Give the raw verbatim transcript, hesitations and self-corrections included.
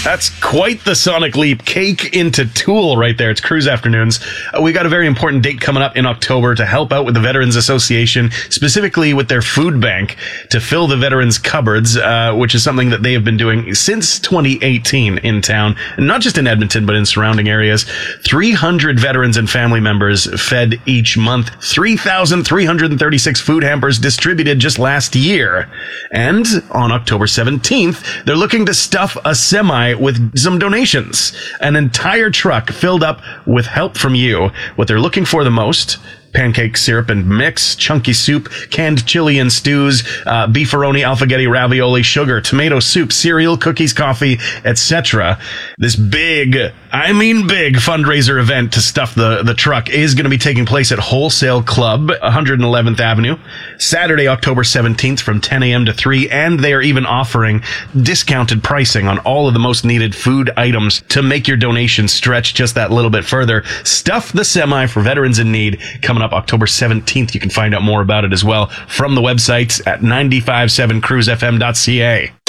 That's quite the sonic leap. Cake into Tool right there. It's Cruise Afternoons. Uh, we got a very important date coming up in October to help out with the Veterans Association, specifically with their food bank to fill the veterans' cupboards, uh, which is something that they have been doing since twenty eighteen in town, and not just in Edmonton, but in surrounding areas. three hundred veterans and family members fed each month. three thousand three hundred thirty-six food hampers distributed just last year. And on October seventeenth, they're looking to stuff a semi with some donations. An entire truck filled up with help from you. What they're looking for the most: pancake syrup and mix, chunky soup, canned chili and stews, uh, beefaroni, alfaghetti, ravioli, sugar, tomato soup, cereal, cookies, coffee, et cetera. This big, I mean big fundraiser event to stuff the, the truck is going to be taking place at Wholesale Club, one hundred eleventh Avenue, Saturday, October seventeenth from ten a.m. to three, and they are even offering discounted pricing on all of the most needed food items to make your donation stretch just that little bit further. Stuff the Semi for Veterans in Need, coming up October seventeenth. You can find out more about it as well from the website at nine five seven cruise f m dot c a.